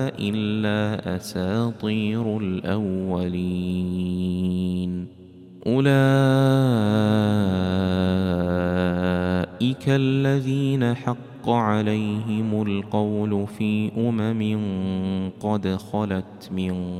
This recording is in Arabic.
إلا أساطير الأولين. أولئك الذين حق عليهم القول في قد خلت من